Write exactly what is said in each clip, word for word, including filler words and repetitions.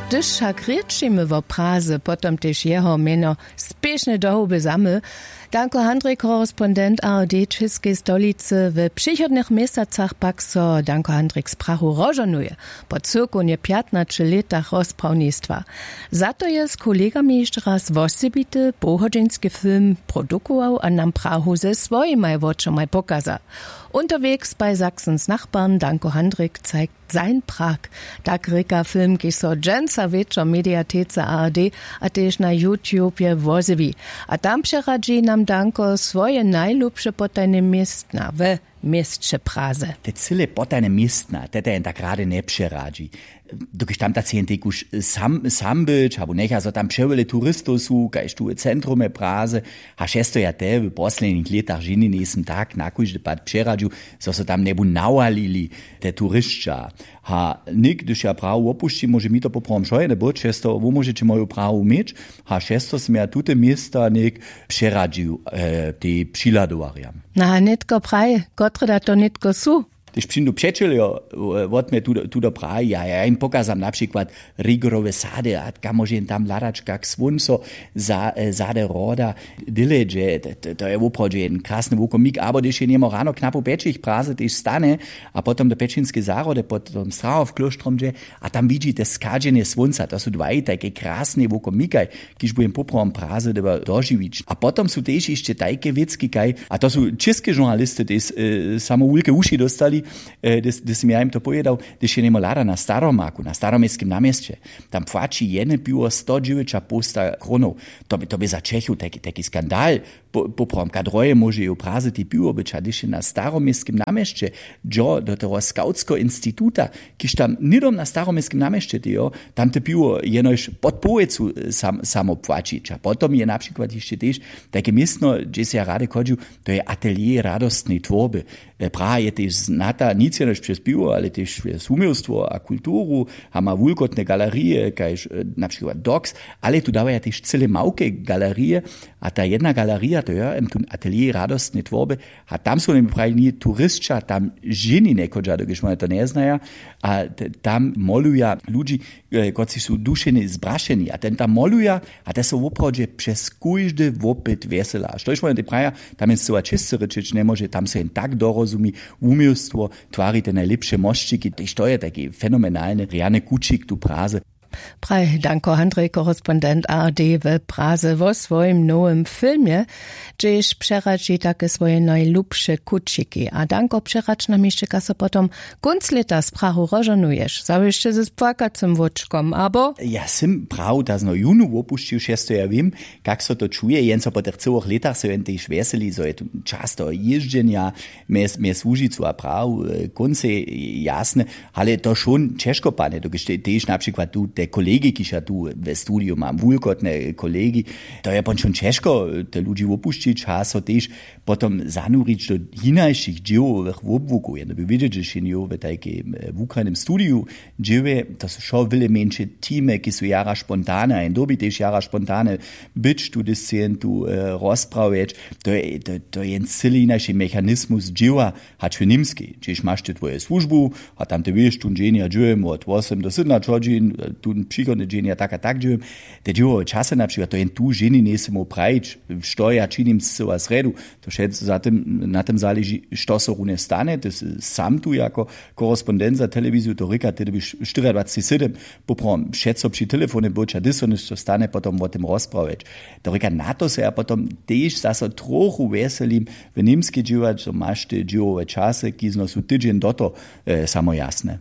Gdyż však rěčimy wo Praze, potom też jeho meno spieszne dohuby zamy, Danko Handrik, korespondent A R D Českej stolicy, w przychodnych miesacach pak so Danko Handrik sprachu rożonuje, po cyrku nie piętnaście latach rozprawnictwa. Za to je z kolegami jeszcze raz wosebity, pochodzinski film produkował, a nam prahu ze swojimaj oczomaj pokaza. Unterwegs bei Sachsens Nachbarn Danko Handrik zeigt sein Prag. Tak rika film, ki so dženca večer mediatece A R D, a tež na YouTube vozevi. A tam přeradži nam Danko svoje najljubše potajne mjestna v mjestče Praze. Te cyle potajne mjestna, teta je tak rade ne přeradži. Dokąd tam tacy jentek już sam, sam być, albo necha so tam przewele turystów su, kajż tu w centrum Praze, a šesto ja te w poslednjih letach žini nisem tak nakužde pad přeradžu, so so tam nebu nawalili te turistča. Ha nik, gdyż ja prawo opuści, może mi to poprom szojene być, šesto, wo możecie moju prawo mieć, ha šesto sme ja tute miesta nik přeradžiu e, te přiladovaria. Na nitko praj, kotre da to nitko su? Když přijdu přečelio, od mě tu, tu do Prahy, ja, ja im pokazam na przykład rigorove sady, a kam može tam ladačka k svunso za, zade roda dileđe, to, to je uprođe jedan krasny vukomik, abo když je njemo rano knapo pečih Praze, když stane, a potom do Pečinske zarode, potom Strahov kloštromđe, a tam vidíte skađene svunca, to su dvaj tajke krasne vukomikaj, kiž bujem poprom Praze deba doživić. A potom su tež ještě tajke vicki kaj, a to su české žurnaliste, des e, samo ulke uši dostali, da sam ja im to povedal, da še nemo lada na Staromaku, na Staromestskim namjestče. Tam płaci jedne piwo sto dziewięć posta kronov. To by, to by za Čechów taki, taki skandal. Poprom kadroje može i u Praze ti piwo być, a když je na Staromestskim namjestče, džo do toho skautsko instituta, kiž tam nidom na Staromestskim namjestče, jo, tam te piwo jenož pod pojecu sam, samo płacić. A potom je na przykład ještě tež takie miestno, gdzie se ja rade kodžu, to je atelier radostnej tvorby. Praha je tež znata, nic je než přes piwo, ale tež přes umělstvo a kulturu, ma vulkotne galerie, kajž na przykład Docs, ale tu dávaja tež celé mauke galerie, a ta jedna galeria, to je im atelier radostnej tvorby, a tam su nam pravili turistča, tam ženi nekođa, dokiž moja to ne znaja, a tam moluja ľudí, koci su dušeni zbrašeni, a ten tam moluja, a te su oprođe přes kujžde vopet vesela. A što iš moja te praja, tam je sova čiste rečič ne može, tam se jen tak dorozumi, umielstvo, tvári te najlepše moščiky, to je taki fenomenalne, rjane kučik tu Praze. Praj Danko Handrik, korespondent A R D w Praze, wo swoim nowym filmie, gdzieś przeradzi takie swoje najlubsze kuciki. A Danko przeradzi nam jeszcze kaso potom kunc leta z Prahu rożonujesz. Zawieszcze ze spłakacym woczkom, abo? Ja sim prav, da zno junu opušćił šesto, ja vim, kak so to čuje, jen so po tých celých letach so jen tež veseli, so je tu často ježdženja, mes, mes Užicu a prav, konce jasne, ale to šon češkopane, dokiž tež na przykład tu te kolegi, ki ja tu v studiu mam, vulkotne kolegi, to je pon šon češko, te ľudí opušćić, a so tež potom zanurić do hinajších dživových obvukov, jen by vidieť, že šin jo v tajke v Ukrajinem studiu džive, to su šo vele menše time, ki su jara spontane, in dobi tež jara spontane byč tu discien, tu uh, rozpraveč, to je, to, to je en celý naši mechanismus dživa, hač v Nimski, čiž máš te tvoje službu, a tam te vieš, tu dženja dživujem od osem do sedemnásť hodín, tu příchodne dženja tak a tak dživujem, te dživové čase napríklad, to jen tu ženy nesemo prajič, što ja činim z seba sredu, to šet zatem, na tem záleží, što so rune stane, to sam tu jako korespondent za televíziu, to rika, te byš dvadsaťštyri sedem, poprom všetko pri telefóne boč, a dyso nešto stane potom o tym rozpraveč. To rika, na to se ja potom tež zase trochu veselim v Nimski dživať, so máš te dživové čase, ki zno sú tydzień do to e, samo jasne.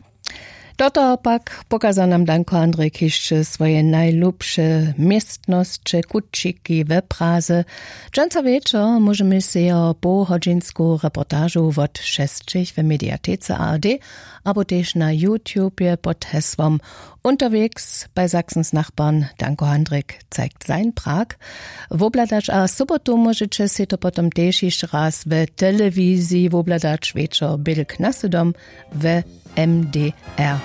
Toto pak pokazał nam Danko Handrik jeszcze swoje najlubsze miestnosće, kuciki w Praze. Dżęca wieczor możemy się o pochodzinsku reportażu od šestich w mediatece A R D, aber też na YouTube pod hasłem Unterwegs bei Sachsens Nachbarn Danko Handrik zeigt sein Prag. Wobladacz a sobotu możecie się to potom też jeszcze raz w telewizji wobladacz wieczor Bill Knassedom w M D R.